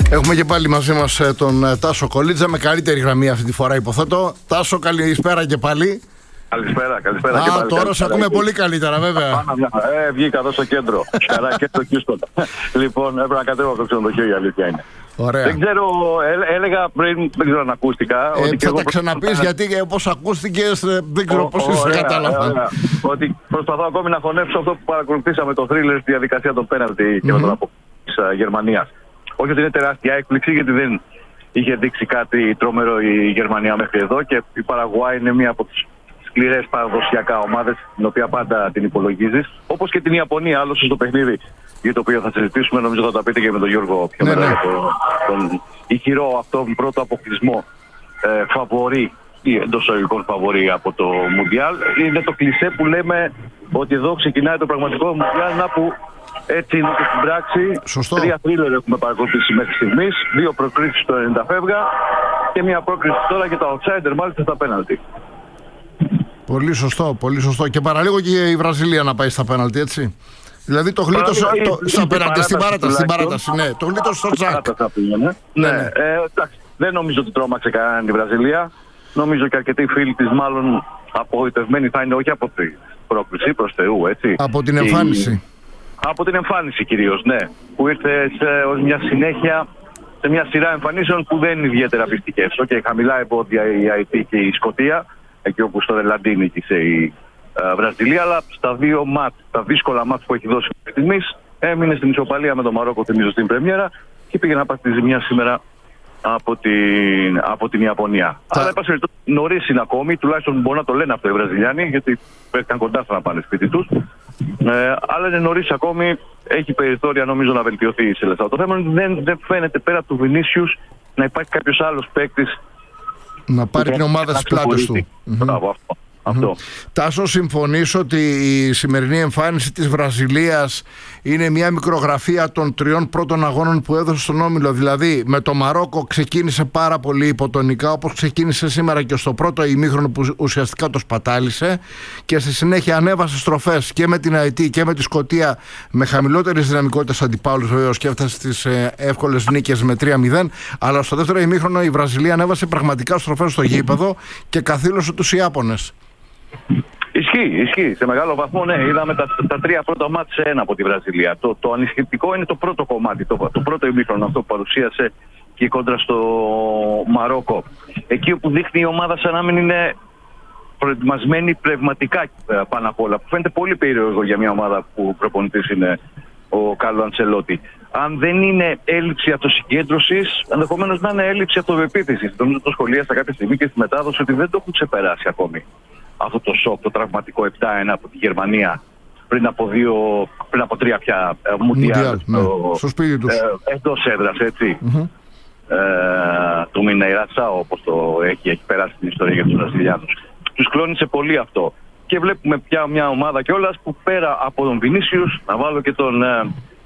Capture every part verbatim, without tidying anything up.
Έχουμε και πάλι μαζί μας τον Τάσο Κολίτζα με καλύτερη γραμμή αυτή τη φορά, υποθέτω. Τάσο, καλησπέρα και πάλι. Καλησπέρα, καλησπέρα. Α, και πάλι, τώρα σε ακούμε πολύ καλύτερα, βέβαια. Ε, βγήκα εδώ στο κέντρο. Καλά και στο Κίστον. Λοιπόν, έπρεπε να κατέβω από το ξενοδοχείο, η αλήθεια είναι. Ωραία. Δεν ξέρω, ε, έλεγα πριν, δεν ξέρω αν ακούστηκα. Ε, ότι θα εγώ τα ξαναπείς, γιατί όπως ακούστηκες, δεν ξέρω πώς είσαι κατάλαβα. Ότι προσπαθώ ακόμη να χωνέψω αυτό που παρακολουθήσαμε το θρίλερ στη διαδικασία των πέναλτι mm-hmm. και με τον από της uh, Γερμανίας. Όχι ότι είναι τεράστια έκπληξη, γιατί δεν είχε δείξει κάτι τρομερό η Γερμανία μέχρι εδώ και η Παραγουάη είναι μία από τις σκληρές παραδοσιακά ομάδες, την οποία πάντα την υπολογίζεις. Όπως και την Ιαπωνία, άλλωστε στο παιχνίδι για το οποίο θα συζητήσουμε, νομίζω θα τα πείτε και με τον Γιώργο πιο μετά, ναι, ναι. τον, τον ηχηρό αυτόν πρώτο αποκλεισμό ε, φαβορί ή εντός εισαγωγικών φαβορί από το Μουντιάλ. Είναι το κλισέ που λέμε ότι εδώ ξεκινάει το πραγματικό Μουντιάλ, να που έτσι είναι και στην πράξη. Σωστό. Τρία θρίλερ έχουμε παρακολουθήσει μέχρι στιγμής, δύο προκρίσεις στο ενενήντα φεύγα και μια πρόκριση τώρα για τα outsider, μάλιστα στα πέναλτι. Πολύ σωστό, πολύ σωστό. Και παραλίγο και η Βραζιλία να πάει στα πέναλτι, έτσι. Δηλαδή το γλίτωσε στα πέναλτι, στην παράταση, στην παράταση, ναι. Το γλίτωσε στο τζακ. Ναι, ναι. Ε, εντάξει, δεν νομίζω ότι τρόμαξε κανέναν η Βραζιλία. Νομίζω και αρκετοί φίλοι της μάλλον απογοητευμένοι θα είναι, όχι από την πρόκληση προς Θεού, έτσι. Από την εμφάνιση. Η... Από την εμφάνιση κυρίως, ναι. Που ήρθε σε, ως μια συνέχεια σε μια σειρά εμφανίσεων που δεν είναι ιδιαίτερα πιστικές. Okay, χαμηλά εμπόδια η Αϊτή και η Σκωτία, εκεί όπου στο Ρελαντί νίκησε η uh, Βραζιλία, αλλά στα δύο μάτ, τα δύσκολα μάτ που έχει δώσει μέχρι στιγμής, έμεινε στην ισοπαλία με το Μαρόκο, θυμίζω, στην πρεμιέρα και πήγε να πάρει τη ζημιά σήμερα από την, από την Ιαπωνία. Τα... Αλλά είπα νωρίς είναι ακόμη, τουλάχιστον μπορούν να το λένε αυτό οι Βραζιλιάνοι, γιατί ήταν κοντά στο να πάνε σπίτι τους. Ε, αλλά είναι νωρίς ακόμη, έχει περιθώρια νομίζω να βελτιωθεί η Σελεσάου. Το θέμα είναι ότι δεν, δεν φαίνεται πέρα του Βινίσιους να υπάρχει κάποιος άλλος παίκτης να πάρει την ομάδα στις πλάτες του. Μπράβο, αυτό. Αυτό. Τάσο, συμφωνείς ότι η σημερινή εμφάνιση της Βραζιλίας είναι μια μικρογραφία των τριών πρώτων αγώνων που έδωσε στον όμιλο? Δηλαδή με το Μαρόκο ξεκίνησε πάρα πολύ υποτονικά, όπως ξεκίνησε σήμερα και στο πρώτο ημίχρονο που ουσιαστικά το σπατάλησε, και στη συνέχεια ανέβασε στροφές και με την Αϊτή και με τη Σκωτία με χαμηλότερες δυναμικότητες αντιπάλους βεβαίως και έφτασε στις ε, εύκολες νίκες με τρία μηδέν, αλλά στο δεύτερο ημίχρονο η Βραζιλία ανέβασε πραγματικά στροφές στο γήπεδο και καθήλωσε τους Ιάπωνες. Ισχύει, ισχύει. Σε μεγάλο βαθμό, ναι. Είδαμε τα, τα τρία πρώτα μάτια σε ένα από τη Βραζιλία. Το, το ανησυχητικό είναι το πρώτο κομμάτι, το, το πρώτο ημίχρονο αυτό που παρουσίασε και η κόντρα στο Μαρόκο. Εκεί όπου δείχνει η ομάδα σαν να μην είναι προετοιμασμένη πνευματικά πάνω απ' όλα. Που φαίνεται πολύ περίεργο για μια ομάδα που προπονητής είναι ο Κάρλο Αντσελότη. Αν δεν είναι έλλειψη αυτοσυγκέντρωσης, ενδεχομένως να είναι έλλειψη αυτοπεποίθησης. Νομίζω το σχολίασα κάποια στιγμή και στη μετάδοση ότι δεν το έχουν ξεπεράσει ακόμη αυτό το σοκ, το τραυματικό επτά ένα από τη Γερμανία πριν από, δύο, πριν από τρία πια Μουντιάλ ναι, στο σπίτι τους. Ε, εντός έδρας, έτσι. Mm-hmm. Ε, του Μινεϊράτσα, όπως το έχει, έχει περάσει την ιστορία για τους Βραζιλιάνους. Τους κλώνησε πολύ αυτό. Και βλέπουμε πια μια ομάδα κιόλας που πέρα από τον Βινίσιους, να βάλω και τον, ε,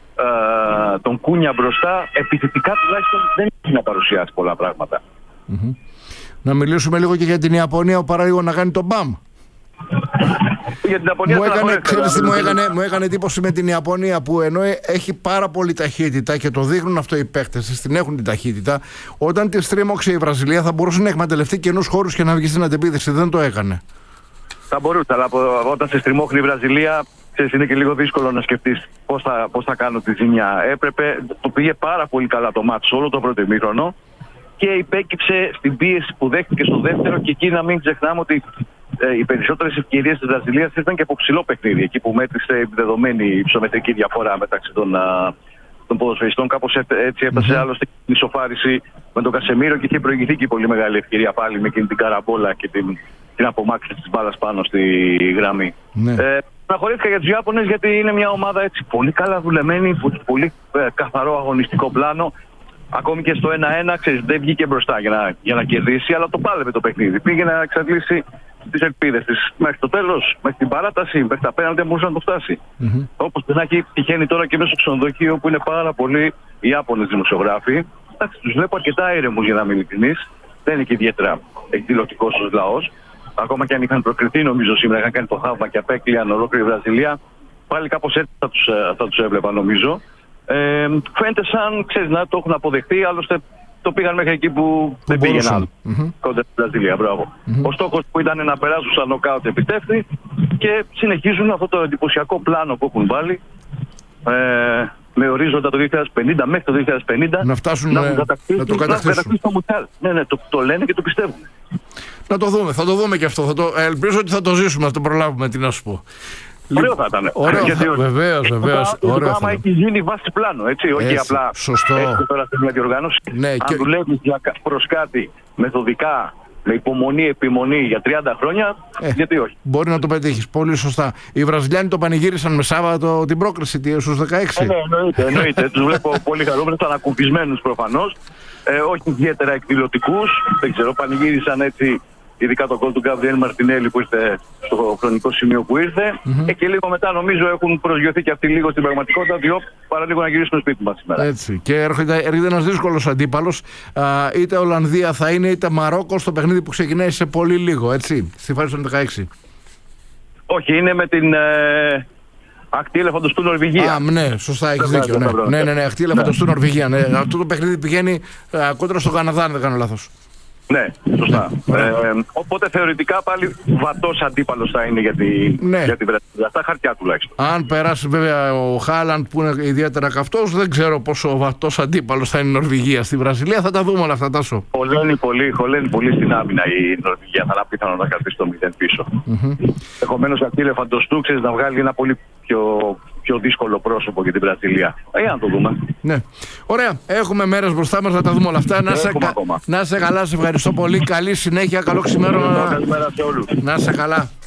ε, τον Κούνια μπροστά, επιθετικά τουλάχιστον δεν έχει να παρουσιάσει πολλά πράγματα. Mm-hmm. Να μιλήσουμε λίγο και για την Ιαπωνία, ο παραλίγο να κάνει τον μπαμ. Για την Ιαπωνία μου, έκανε, ξέρεις, μου, έκανε, μου έκανε εντύπωση με την Ιαπωνία, που ενώ έχει πάρα πολύ ταχύτητα και το δείχνουν αυτό οι παίκτες, την έχουν την ταχύτητα, όταν τη στρίμωξε η Βραζιλία θα μπορούσε να εκμεταλλευτεί καινούς χώρους και να βγει στην αντεπίθεση. Δεν το έκανε. Θα μπορούσε, αλλά όταν σε στριμώχνει η Βραζιλία, ξέρεις, είναι και λίγο δύσκολο να σκεφτείς πώς θα, πώς θα κάνω τη ζημιά. Έπρεπε, το πήγε πάρα πολύ καλά το μάτσο όλο το πρώτο ημίχρονο και υπέκυψε στην πίεση που δέχτηκε στο δεύτερο, και εκεί να μην ξεχνάμε ότι ε, οι περισσότερες ευκαιρίες της Βραζιλίας ήταν και από ψηλό παιχνίδι, εκεί που μέτρησε η δεδομένη υψομετρική διαφορά μεταξύ των, α, των ποδοσφαιριστών. Κάπως έτσι έφτασε mm-hmm. άλλωστε την ισοφάριση με τον Κασεμίρο και είχε προηγηθεί και πολύ μεγάλη ευκαιρία πάλι με εκείνη την καραμπόλα και την, την απομάκρυνση της μπάλας πάνω στη γραμμή. Mm-hmm. Ε, Αναχωρήθηκα για τους Ιάπωνες γιατί είναι μια ομάδα έτσι πολύ καλά δουλεμένη, πολύ ε, καθαρό αγωνιστικό πλάνο. Ακόμη και στο ένα ένα, ξέρεις, δεν βγήκε μπροστά για να, για να κερδίσει, αλλά το πάλευε το παιχνίδι. Πήγε να εξαντλήσει τις ελπίδες της μέχρι το τέλος, μέχρι την παράταση, μέχρι τα πέναλτι μπορούσε να το φτάσει. Mm-hmm. Όπως και να έχει, τυχαίνει τώρα και μέσα στο ξενοδοχείο που είναι πάρα πολλοί Ιάπωνες δημοσιογράφοι. Εντάξει, τους βλέπω αρκετά ήρεμους, για να είμαι ειλικρινής. Δεν είναι και ιδιαίτερα εκδηλωτικός ως λαός. Ακόμα και αν είχαν προκριθεί, νομίζω σήμερα, είχαν κάνει το θαύμα και απέκλειαν ολόκληρη Βραζιλία, πάλι κάπως έτσι θα τους, θα τους έβλεπα, νομίζω. Ε, φαίνεται σαν, ξέρεις, να το έχουν αποδεχτεί, άλλωστε το πήγαν μέχρι εκεί που, που δεν πήγαινε άλλο. Mm-hmm. Κοντά στην Βραζιλία, μπράβο. Mm-hmm. Ο στόχος που ήταν να περάσουν σαν νοκάουτ επιτεύχθη και συνεχίζουν αυτό το εντυπωσιακό πλάνο που έχουν βάλει. Ε, με ορίζοντα το δύο χιλιάδες πενήντα, μέχρι το δύο χιλιάδες πενήντα να φτάσουν να, να, να το κατακτήσουν. Το Μουντιάλ. Ναι, ναι, το, το λένε και το πιστεύουν. Να το δούμε, θα το δούμε και αυτό. Θα το, ελπίζω ότι θα το ζήσουμε, θα το προλάβουμε, τι να σου πω. Ωραίο θα ήταν. Ωραίο, βεβαίως, βεβαίως. Το πράγμα έχει γίνει βάση πλάνου, έτσι, όχι απλά σωστό. Έτσι τώρα σε μια διοργάνωση. Ναι, αν και... δουλεύεις προς κάτι μεθοδικά, με υπομονή, επιμονή για τριάντα χρόνια, ε, γιατί όχι. Μπορεί να το πετύχεις. Πολύ σωστά. Οι Βραζιλιάνοι το πανηγύρισαν με Σάββατο την πρόκριση στους δεκαέξι. Ε, ναι, εννοείται. εννοείται. Τους βλέπω πολύ χαρούμενους, ανακουφισμένους προφανώς. Ε, όχι ιδιαίτερα εκδηλωτικούς. Δεν ξέρω, πανηγύρισαν έτσι. Ειδικά το γκολ του Γκάμπριελ Μαρτινέλη που ήρθε στο χρονικό σημείο που ήρθε. Mm-hmm. Ε, και λίγο μετά νομίζω έχουν προσγειωθεί και αυτοί λίγο στην πραγματικότητα, διότι παρά λίγο να γυρίσουν σπίτι μας σήμερα. Έτσι. Και έρχεται, έρχεται ένας δύσκολος αντίπαλος. Α, είτε Ολλανδία θα είναι, είτε Μαρόκο στο παιχνίδι που ξεκινάει σε πολύ λίγο, έτσι, στη φάση των δεκαέξι. Όχι, είναι με την ε, ακτή ελεφαντοστού Νορβηγία. Α, ναι, σωστά, έχεις δίκιο. Ναι, ναι, ναι, ναι, ναι, ακτή ελεφαντοστού ναι. Νορβηγία. Ναι. Αυτό το παιχνίδι πηγαίνει α, κόντρα στο Καναδά, αν δεν κάνω λάθος. Ναι, σωστά. Ναι. Ε, οπότε θεωρητικά πάλι βατός αντίπαλος θα είναι για, τη, ναι. για την Βραζιλία. Στα χαρτιά τουλάχιστον. Αν περάσει βέβαια ο Χάλαντ που είναι ιδιαίτερα καυτός, δεν ξέρω πόσο βατός αντίπαλος θα είναι η Νορβηγία. Στη Βραζιλία θα τα δούμε όλα αυτά, Τάσο. Χωλένει πολύ, χωλένει πολύ στην άμυνα η Νορβηγία. Θα είναι πιθανό να κρατήσει το μηδέν πίσω. Mm-hmm. Επομένως αυτή η Λεφαντοστού ξέρεις να βγάλει ένα πολύ πιο, πιο δύσκολο πρόσωπο για την Βραζιλία. Ε, να το δούμε. Ναι. Ωραία. Έχουμε μέρες μπροστά μας να τα δούμε όλα αυτά. Να σε, κα... να σε καλά, σε ευχαριστώ πολύ. Καλή συνέχεια, καλό ξημέρωμα. Καλημέρα σε όλους. Να σε καλά.